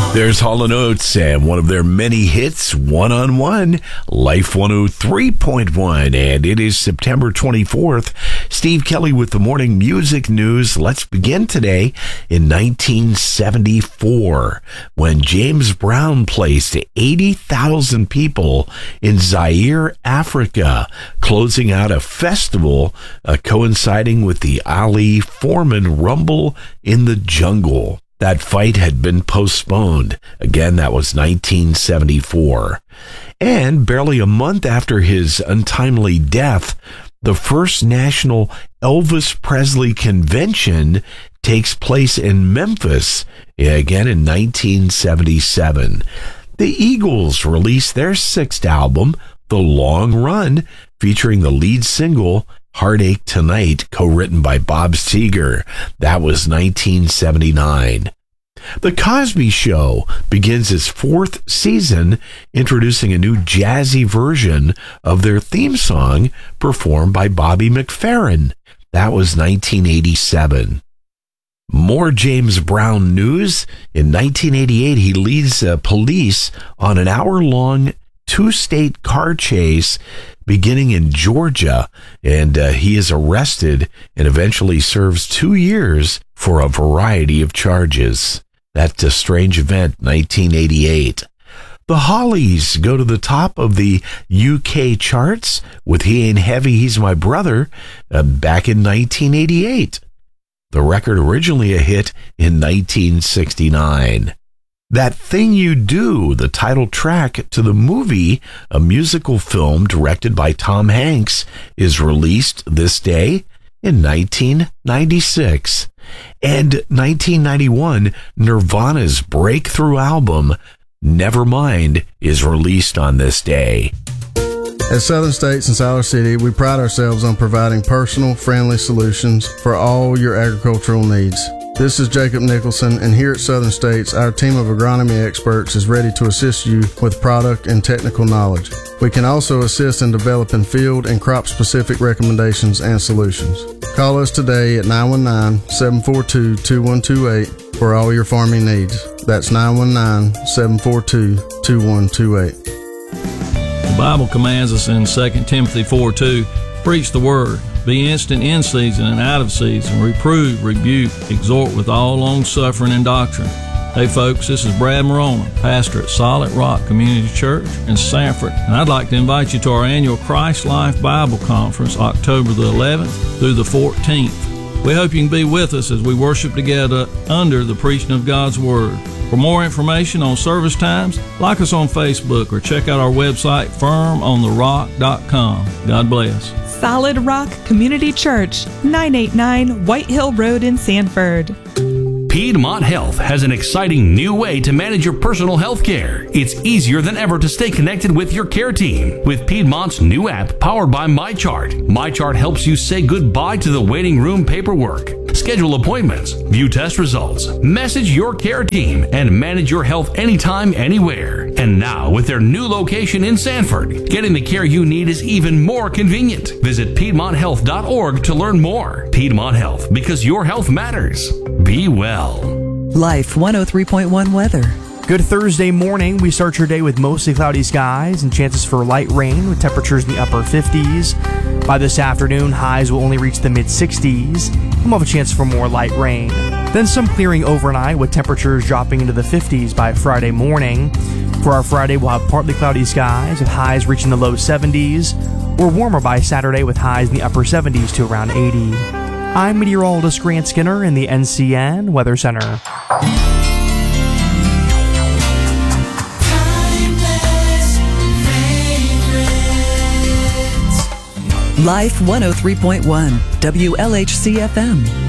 There's Hall & Oates and one of their many hits, One on One, Life 103.1, and it is September 24th. Steve Kelly with the morning music news. Let's begin today in 1974 when James Brown placed 80,000 people in Zaire, Africa, closing out a festival coinciding with the Ali Foreman Rumble in the Jungle. That fight had been postponed. Again, that was 1974. And barely a month after his untimely death, the first national Elvis Presley convention takes place in Memphis, again in 1977. The Eagles released their sixth album, The Long Run, featuring the lead single, Heartache Tonight, co-written by Bob Seger. That was 1979. The Cosby Show begins its fourth season, introducing a new jazzy version of their theme song performed by Bobby McFerrin. That was 1987. More James Brown news. In 1988, he leads police on an hour-long two-state car chase beginning in Georgia, and he is arrested and eventually serves 2 years for a variety of charges. That's a strange event, 1988. The Hollies go to the top of the UK charts with He Ain't Heavy, He's My Brother back in 1988. The record originally a hit in 1969. That Thing You Do, the title track to the movie, a musical film directed by Tom Hanks, is released this day in 1996. And 1991, Nirvana's breakthrough album, Nevermind, is released on this day. At Southern States in Siler City, we pride ourselves on providing personal, friendly solutions for all your agricultural needs. This is Jacob Nicholson, and here at Southern States, our team of agronomy experts is ready to assist you with product and technical knowledge. We can also assist in developing field and crop-specific recommendations and solutions. Call us today at 919-742-2128 for all your farming needs. That's 919-742-2128. The Bible commands us in 2 Timothy 4:2, preach the word, be instant in season and out of season, reprove, rebuke, exhort with all long-suffering and doctrine. Hey folks, this is Brad Morona, pastor at Solid Rock Community Church in Sanford, and I'd like to invite you to our annual Christ Life Bible Conference, October the 11th through the 14th. We hope you can be with us as we worship together under the preaching of God's Word. For more information on service times, like us on Facebook or check out our website, firmontherock.com. God bless. Solid Rock Community Church, 989 White Hill Road in Sanford. Piedmont Health has an exciting new way to manage your personal health care. It's easier than ever to stay connected with your care team. With Piedmont's new app powered by MyChart, MyChart helps you say goodbye to the waiting room paperwork, schedule appointments, view test results, message your care team, and manage your health anytime, anywhere. And now, with their new location in Sanford, getting the care you need is even more convenient. Visit PiedmontHealth.org to learn more. Piedmont Health, because your health matters. Be well. Life 103.1 weather. Good Thursday morning. We start your day with mostly cloudy skies and chances for light rain with temperatures in the upper 50s. By this afternoon, highs will only reach the mid-60s, and we'll have a chance for more light rain. Then some clearing overnight with temperatures dropping into the 50s by Friday morning. For our Friday, we'll have partly cloudy skies with highs reaching the low 70s, or warmer by Saturday with highs in the upper 70s to around 80. I'm meteorologist Grant Skinner in the NCN Weather Center. Life 103.1 WLHC FM.